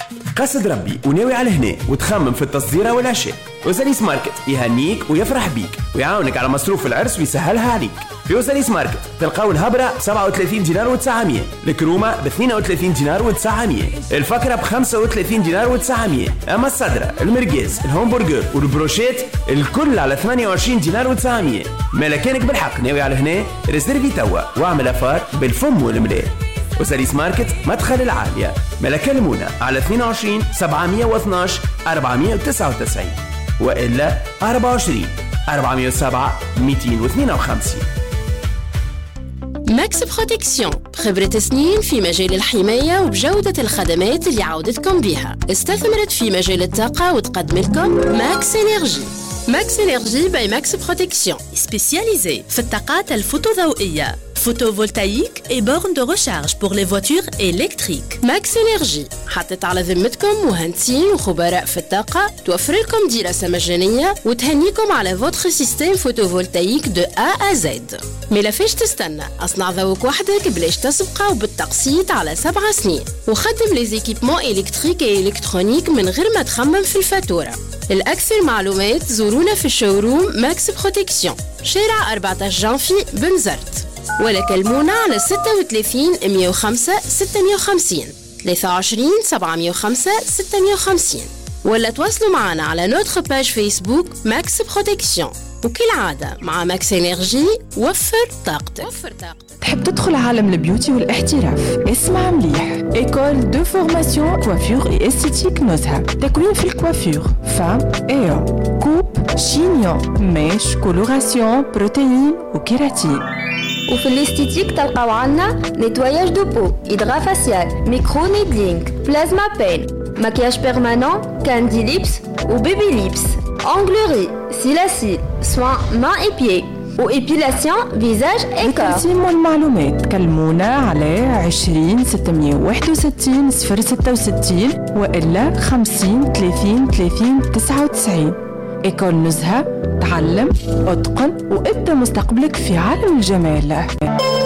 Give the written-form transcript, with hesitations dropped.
قصد ربي وناوي على هنا وتخمم في التصديرة والعشاء، وساليس ماركت يهنيك ويفرح بيك ويعاونك على مصروف العرس ويسهلها عليك. في وساليس ماركت تلقاو الهبرة ب 37 دينار و900، الكرومة ب 32 دينار و900، الفكرة ب 35 دينار و900، أما الصدرة المرقاز الهمبرجر والبروشيت الكل على 28 دينار و900. مالكانك بالحق ناوي على هنا ريزيرفي توا واعمل أفار بالفم والملاء. وساليس ماركت مدخل العالية، ملكلمونا على 22 712 499 وإلا 24 407 252. ماكس بروتكسيون، خبرة سنين في مجال الحماية وبجودة الخدمات اللي عودتكم بها. استثمرت في مجال الطاقة وتقدم لكم ماكس إنرجي. ماكس إنرجي باي ماكس بروتكسيون، سبيسياليزي في الطاقات الفوتوضوئية photovoltaïque et bornes de recharge pour les voitures électriques. ماكس إنرجي حطت على ذمتكم مهندسين وخبراء في الطاقة، توفر لكم دراسة مجانية وتهنيكم على فوتر سيستم فوتوفولتايك دو A à Z. ملا فيش تستنى، أصنع ذوق وحدك بلاش تسبقه وبالتقسيط على 7 سنين، وخدم لي زيكيبمون إلكتريك و إلكترونيك من غير ما تخمم في الفاتورة. الأكثر معلومات زورونا في الشوروم ماكس بروتكسيون، شارع 14 جانفي بنزرت، ولا كلمونا على 36 105 650 23 705 650، ولا تواصلوا معنا على نوتر باج فيسبوك ماكس بروتكسيون. وكالعادة مع ماكس إنرجي وفر طاقتك. تحب تدخل عالم البيوتي والاحتراف؟ اسمع مليح، إيكول دو فورماسيون كوافير إي إستيتيك نزهة، تكوين في الكوافير فام إيو كوب شينيون ميش كولوراسيون بروتين وكيراتين. وفي الاستيتيك تلقاو عنا نيتواياج دو بو، إدغا فاسيال، ميكرو نيدلينغ، بلازما بين، مكياج بيرمانون، كاندي ليبس وبيبي ليبس، أونغلوري، سيلاسيل، سوان مان اي بيي وإبيلاسيون فيزاج اي كور. للتقسيم والمعلومات كلمونا على 20 661 066 وإلا 50 30 30 99. إيكول نزهة، تعلم، اتقن وابدأ مستقبلك في عالم الجمال.